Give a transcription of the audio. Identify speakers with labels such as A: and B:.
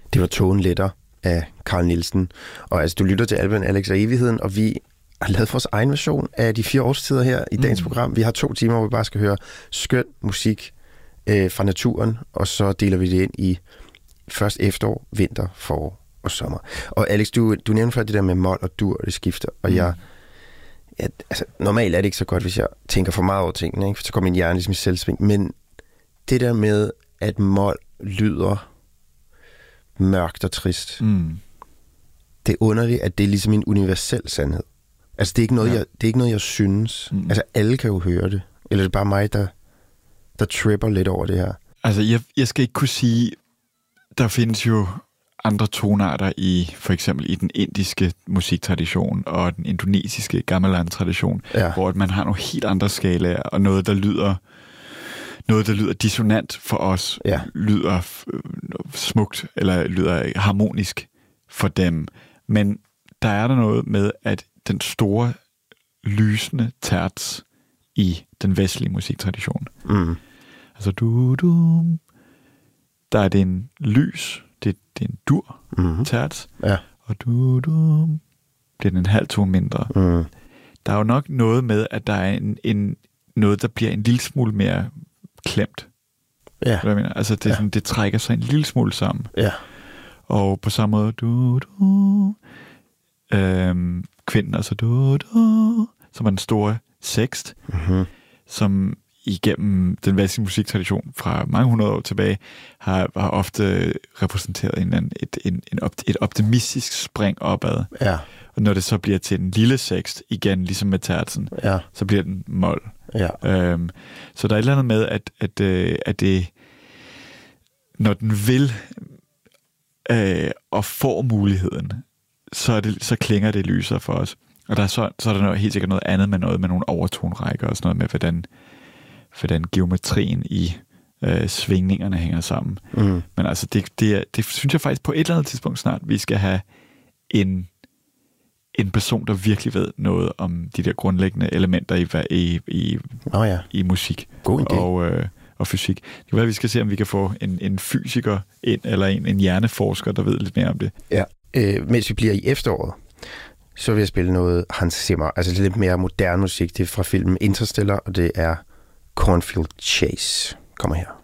A: Det var Togen letter af Carl Nielsen. Og altså, du lytter til Alban, Alex og Evigheden, og vi har lavet vores egen version af de 4 årstider her i dagens program. Vi har 2 timer, hvor vi bare skal høre skøn musik fra naturen, og så deler vi det ind i først efterår, vinter, forår og sommer. Og Alex, du nævnte før det der med mol og dur, det skifter, og altså, normalt er det ikke så godt, hvis jeg tænker for meget over tingene, ikke? For så kommer min hjerne ligesom i selvsving, men det der med, at mol lyder mørkt og trist, det er underligt, at det er ligesom en universel sandhed. Altså, det er ikke noget, jeg synes. Altså, alle kan jo høre det. Eller det er bare mig, der tripper lidt over det her.
B: Altså, jeg skal ikke kunne sige, der findes jo andre tonarter i, for eksempel i den indiske musiktradition og den indonesiske gamelan-tradition, hvor man har nogle helt andre skalaer, og noget, der lyder dissonant for os, lyder smukt, eller lyder harmonisk for dem. Men der er der noget med, at den store, lysende terts i den vestlige musiktradition. Altså, der er det en lys, det er en dur terts, og bliver den en halv tone mindre. Der er jo nok noget med, at der er noget, der bliver en lille smule mere klemt. Ja. Hvad jeg mener? Altså, det, sådan, det trækker sig en lille smule sammen. Ja. Og på samme måde, kvinden, altså som er den store sekst, som igennem den vestlige musiktradition fra mange hundrede år tilbage, har ofte repræsenteret et optimistisk spring opad. Ja. Og når det så bliver til en lille sekst, igen ligesom med tertsen, så bliver den mol. Ja. Så der er et eller andet med, at det, når den vil og får muligheden, så klinger det lyser for os. Og der så er der helt sikkert noget andet med nogle overtonrækker og sådan noget med, hvordan geometrien i svingningerne hænger sammen. Men altså, det synes jeg faktisk på et eller andet tidspunkt snart, vi skal have en person, der virkelig ved noget om de der grundlæggende elementer i musik og fysik. Det kan være, at vi skal se, om vi kan få en fysiker ind, eller en hjerneforsker, der ved lidt mere om det. Ja.
A: Mens vi bliver i efteråret, så vil jeg spille noget Hans Zimmer, altså lidt mere moderne musik. Det er fra filmen Interstellar, og det er Cornfield Chase. Kommer her.